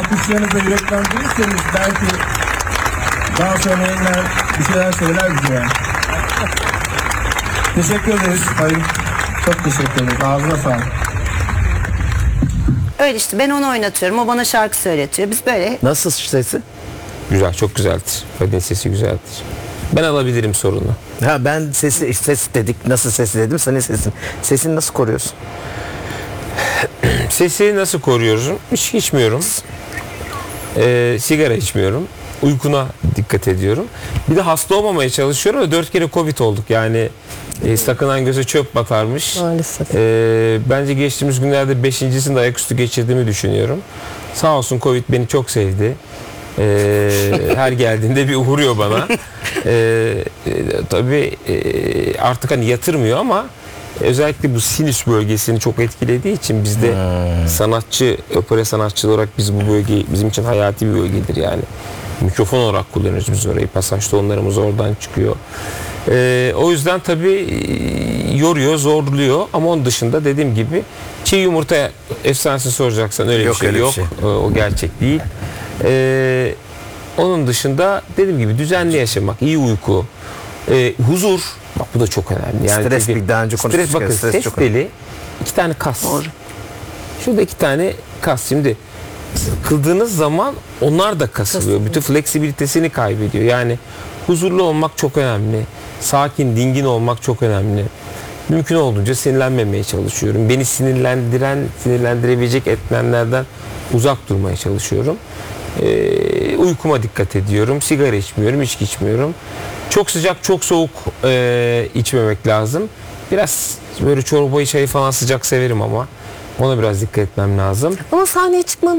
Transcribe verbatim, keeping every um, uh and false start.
alkışlarınızla yüreklendirirseniz belki daha sonra yayınlar bir şeyler söyler bize yani. Teşekkür ederiz. Hayır. Çok teşekkür ederiz. Ağzına sağlık. Öyle işte, ben onu oynatıyorum. O bana şarkı söyletiyor. Biz böyle. Nasıl sesi? Güzel, çok güzeldir. Fadil'in sesi güzeldir. Ben alabilirim sorunu. Ha ben sesi ses dedik. Nasıl sesi dedim. Senin sesin. Sesini nasıl koruyorsun? Sesi nasıl koruyorum? Hiç içmiyorum. Ee, sigara içmiyorum. Uykuna dikkat ediyorum. Bir de hasta olmamaya çalışıyorum ve dört kere Covid olduk. Yani e, sakınan göze çöp batarmış. Maalesef. Ee, bence geçtiğimiz günlerde beşincisinde ayaküstü geçirdiğimi düşünüyorum. Sağ olsun Covid beni çok sevdi. Ee, her geldiğinde bir uğruyor bana. Ee, e, tabii e, artık hani yatırmıyor ama özellikle bu sinüs bölgesini çok etkilediği için bizde hmm. sanatçı, opera sanatçı olarak biz bu bölge bizim için hayati bir bölgedir yani. Mikrofon olarak kullanıyoruz biz orayı. Pasaj tonlarımız oradan çıkıyor. Ee, o yüzden tabii yoruyor, zorluyor ama onun dışında dediğim gibi çiğ yumurta efsanesini soracaksan öyle yok, bir şey öyle yok. Bir şey. O gerçek değil. Ee, onun dışında dediğim gibi düzenli yaşamak, iyi uyku, e, huzur. Bak bu da çok önemli. Yani stres bir daha önce konuştuk. Stres bakın stres ses çok teli iki tane kas. Doğru. Şurada iki tane kas. Şimdi kıldığınız zaman onlar da kasılıyor. Bütün fleksibilitesini kaybediyor. Yani huzurlu olmak çok önemli. Sakin, dingin olmak çok önemli. Mümkün olduğunca sinirlenmemeye çalışıyorum. Beni sinirlendiren, sinirlendirebilecek etmenlerden uzak durmaya çalışıyorum. Ee, uykuma dikkat ediyorum. Sigara içmiyorum, içki içmiyorum. Çok sıcak, çok soğuk e, içmemek lazım. Biraz böyle çorbayı, çayı falan sıcak severim ama ona biraz dikkat etmem lazım. Ama sahneye çıkmanın